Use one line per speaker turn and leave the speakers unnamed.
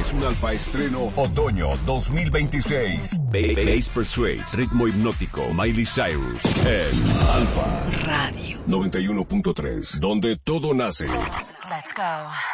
es un alfa estreno otoño 2026. Bass Persuades, ritmo hipnótico, Miley Cyrus, en Alfa
Radio
91.3, donde todo nace.
Let's go.